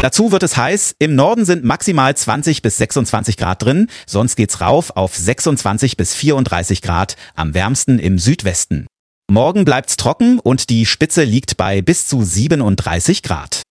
Dazu wird es heiß. Im Norden sind maximal 20 bis 26 Grad drin. Sonst geht's rauf auf 26 bis 34 Grad. Am wärmsten im Südwesten. Morgen bleibt's trocken und die Spitze liegt bei bis zu 37 Grad.